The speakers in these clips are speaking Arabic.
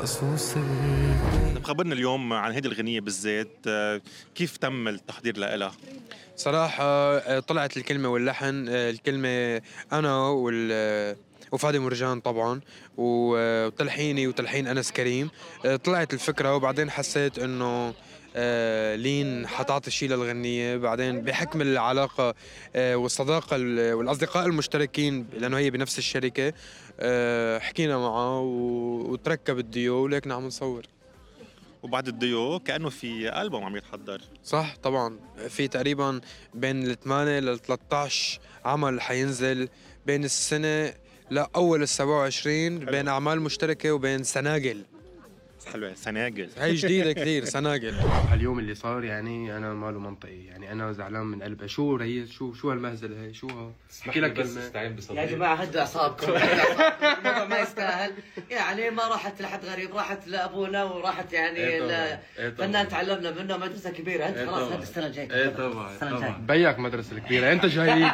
رقص خبرنا اليوم عن هيدي الغنية بالذات، كيف تم التحضير لها؟ صراحة طلعت الكلمة واللحن، الكلمة أنا وفادي مرجان طبعا، وتلحيني وتلحين أنس كريم. طلعت الفكرة وبعدين حسيت إنه لين حتعطي شي للغنية. بعدين بحكم العلاقة والصداقة والأصدقاء المشتركين، لأنه هي بنفس الشركة، حكينا معه وتركب الديو وليك عم نصور. وبعد الديو كأنه في ألبوم عم يتحضر. صح طبعا، في تقريبا بين ال8 ل 13 عمل حينزل بين السنة لأول ال27، بين أعمال مشتركة وبين سناجل. حلوة سناجل. هي جديدة كثير سناجل. اليوم اللي صار يعني انا ماله منطقي، يعني انا زعلان من قلبي. شو ريس، شو هالمهزله هي، شو ها؟ احكي لك كلمه. يا جماعه هدوا اعصابكم، الموضوع ما يستاهل. يعني ما راحت لحد غريب، راحت لابونا وراحت يعني فنان تعلمنا منه، مدرسه كبيره. انت خلاص هذا السنه الجايه. ايه طبعا بيك مدرسه الكبيره، انت جاي.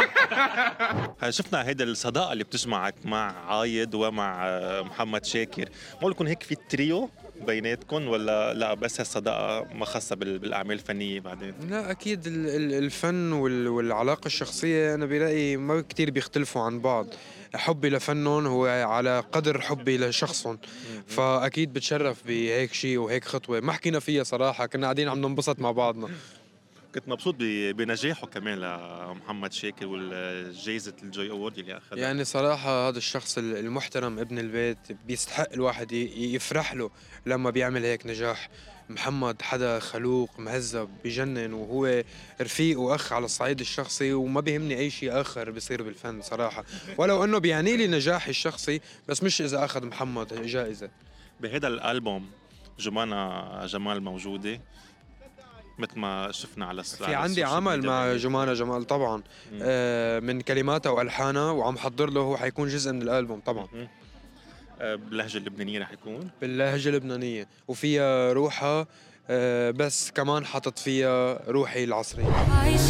شفنا هيدا الصداقة اللي بتجمعك مع عايد ومع محمد شاكر، ما يكون هيك في تريو بيناتكم ولا لا بس هالصداقة ما خاصة بالأعمال الفنية بعدين؟ لا أكيد الفن والعلاقة الشخصية أنا برأيي ما كتير بيختلفوا عن بعض. حبي لفنهم هو على قدر حبي لشخصهم، فأكيد بتشرف بهيك شيء وهيك خطوة ما حكينا فيها صراحة. كنا قاعدين عم ننبسط مع بعضنا. كنت مبسوط بنجاحه كمان لمحمد شاكر والجائزة الجوي أورد اللي أخذها. يعني صراحة هذا الشخص المحترم ابن البيت بيستحق الواحد يفرح له لما بيعمل هيك نجاح. محمد حدا خلوق مهذب بجنن، وهو رفيق وأخ على الصعيد الشخصي، وما بيهمني أي شيء آخر بيصير بالفن صراحة، ولو أنه بيعني لي نجاحي الشخصي، بس مش إذا أخذ محمد جائزة. بهذا الألبوم جمانة جمال موجودة مثل ما شفنا على في عندي عمل مع جمانة جمال طبعا، من كلماتها وألحانها، وعم حضر له، هو حيكون جزء من الألبوم طبعا. باللهجة اللبنانية رح يكون؟ باللهجة اللبنانية، وفيها روحها، بس كمان حطت فيها روحي العصرية.